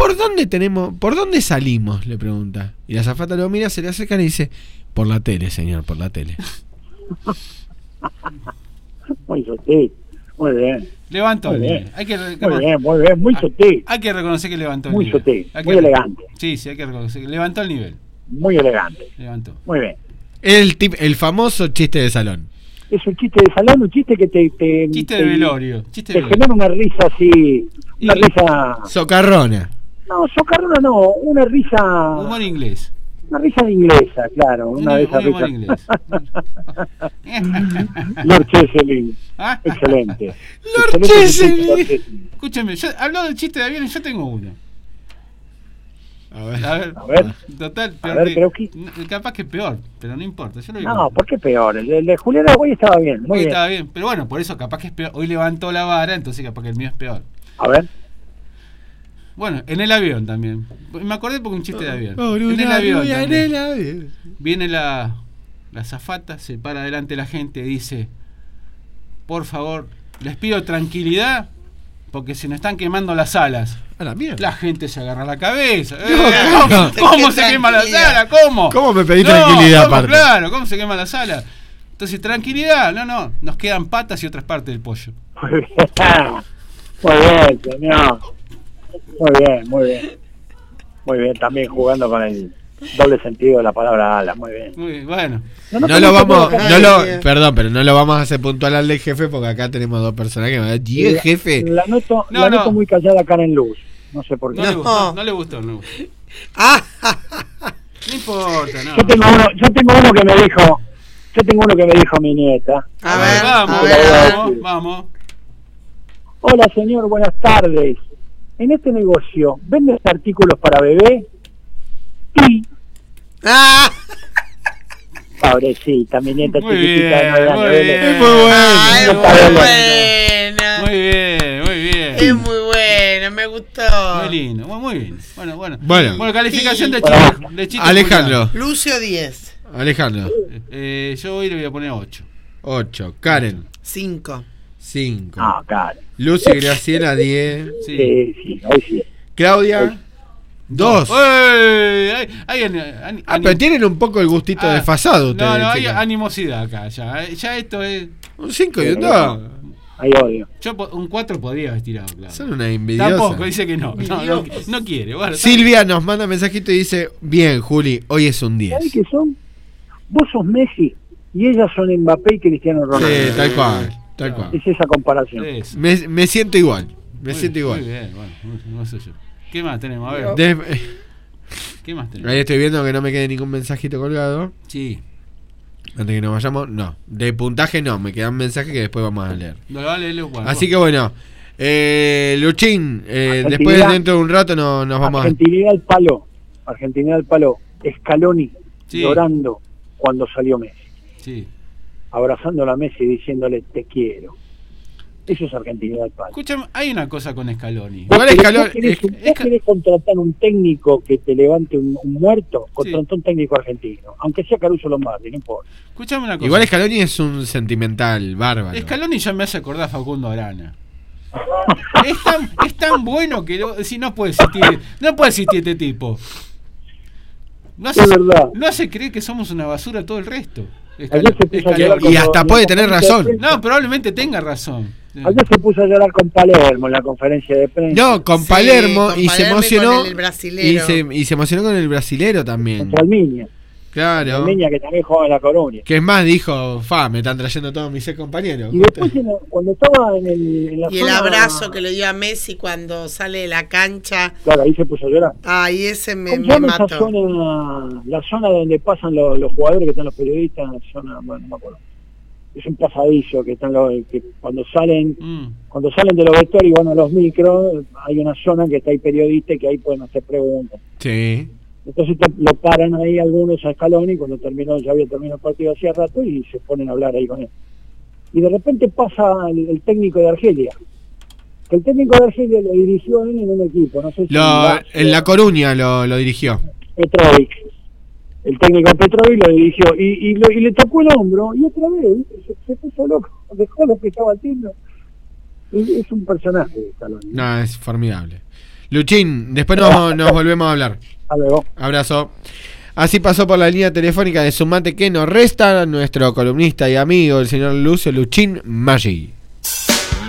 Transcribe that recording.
¿por dónde salimos? Le pregunta. Y la azafata lo mira, se le acerca y le dice, por la tele, señor, por la tele. Muy sutil, muy bien. Levantó el nivel. Muy bien, muy sutil. Hay que reconocer que levantó el muy nivel. Muy sutil, muy elegante. Sí, hay que reconocer que levantó el nivel. Muy elegante. Levantó. Muy bien. El famoso chiste de salón. Es un chiste de salón, un chiste que chiste de velorio. Te genera una risa así, una risa... Socarrona. No, socarrona no, una risa... Humor inglés. Una risa de inglesa, claro, una de esas risas. Inglés. Lord Cheselin, excelente. Lord Cheselin. Escúchame, hablando del chiste de aviones, yo tengo uno. A ver. Total, creo que... capaz que es peor, pero no importa. Yo lo no, ¿por qué peor? El de Julián Agüey estaba bien, muy bien. Estaba bien, pero bueno, por eso capaz que es peor. Hoy levantó la vara, entonces capaz que el mío es peor. A ver. Bueno, en el avión también. Me acordé porque un chiste de avión. En el avión. Viene la azafata, se para delante de la gente y dice: por favor, les pido tranquilidad porque se nos están quemando las alas. A la mierda. La gente se agarra la cabeza. No, ¿Cómo se quema la sala? ¿Cómo me pedí tranquilidad aparte? Claro, ¿cómo se quema la sala? Entonces, tranquilidad. No, nos quedan patas y otras partes del pollo. Muy bien, señor. Muy bien, también jugando con el doble sentido de la palabra ala, muy bien. Muy bueno. Perdón, pero no lo vamos a hacer puntual al del jefe porque acá tenemos dos personas que me van a decir, ¿y el jefe? La noto muy callada Karen Luz, no sé por qué. No le gustó. No importa, no. Yo tengo uno que me dijo mi nieta. A ver, vamos. Hola señor, buenas tardes. En este negocio, ¿vendes artículos para bebé? Sí. Pobrecita, mi nieta chiquitita de 9 años. Muy bien. Es muy bueno, me gustó. Muy lindo, muy bien. Bueno, calificación de chiste. Alejandro. Lucio 10. Alejandro. Yo hoy le voy a poner 8. 8. Karen. 5. Ah, Karen. Lucy Graciela 10. Sí, hoy sí. Claudia 2. Pero tienen un poco el gustito desfasado ustedes. No, hay animosidad acá. Ya esto es un 5 y un 2. Hay odio. Yo un 4 podría haber tirado, claro. Son una envidiosa. Tampoco, dice que no quiere. Bueno, Silvia nos manda mensajito y dice: bien, Juli, hoy es un 10. ¿Sabes qué son? Vos sos Messi y ellas son Mbappé y Cristiano Ronaldo. Sí, tal cual. Es esa comparación. Me siento igual. Muy bien, bueno, no sé yo. ¿Qué más tenemos? A ver. ¿Qué más tenemos? Ahí estoy viendo que no me quede ningún mensajito colgado. Sí. Antes que nos vayamos, no. De puntaje no, me quedan mensajes que después vamos a leer. Así que bueno, Luchín, después dentro de un rato nos vamos Argentinidad al palo. Scaloni llorando cuando salió Messi. Sí. Abrazando a Messi y diciéndole te quiero. Eso es argentinidad al palo. Escúchame, hay una cosa con Scaloni. ¿Vos querés contratar un técnico que te levante un muerto? Contratá un técnico argentino, aunque sea Caruso Lombardi, no importa. Escúchame una cosa. Igual Scaloni es un sentimental bárbaro. Scaloni ya me hace acordar a Facundo Arana. es tan bueno que no puede existir este tipo. No hace creer que somos una basura todo el resto. Y hasta puede tener razón. No, probablemente tenga razón. Ayer se puso a llorar con Palermo en la conferencia de prensa. No, con Palermo, con y Palermo se emocionó con el brasilero. y se emocionó con el brasilero también. Contra Almiña. Claro. Almiña, que también jugaba en La Coruña. Que es más, dijo, me están trayendo todos mis compañeros. Y después cuando estaba en la y zona, el abrazo que le dio a Messi cuando sale de la cancha. Claro, ahí se puso a llorar. Ay, ese me mató. La zona donde pasan los jugadores que están los periodistas, no me acuerdo. Es un pasadizo que están que cuando salen de los vestuarios y van a los micros, hay una zona que está ahí periodistas que ahí pueden hacer preguntas. Sí. Entonces lo paran ahí algunos a Scaloni cuando ya había terminado el partido hacía rato y se ponen a hablar ahí con él. Y de repente pasa el técnico de Argelia. Que el técnico de Argelia lo dirigió él en un equipo, no sé si en La Coruña lo dirigió. Petrovic. El técnico Petrovic lo dirigió y le tocó el hombro y otra vez se puso loco, dejó lo que estaba haciendo. Es un personaje de Scaloni. No, es formidable. Luchín, después nos volvemos a hablar. Hasta luego. Abrazo. Así pasó por la línea telefónica de Sumate que nos resta nuestro columnista y amigo, el señor Lucio Luchín Maggi.